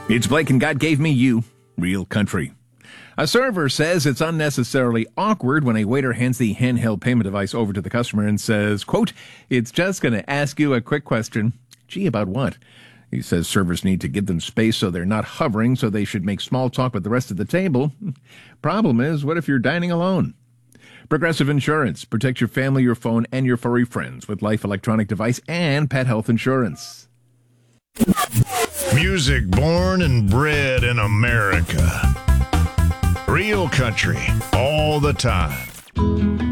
It's Blake and God Gave Me You, Real Country. A server says it's unnecessarily awkward when a waiter hands the handheld payment device over to the customer and says, quote, "It's just going to ask you a quick question." Gee, about what? He says servers need to give them space so they're not hovering, so they should make small talk with the rest of the table. Problem is, what if you're dining alone? Progressive Insurance. Protect your family, your phone, and your furry friends with Life Electronic Device and Pet Health Insurance. Music born and bred in America. Real country all the time.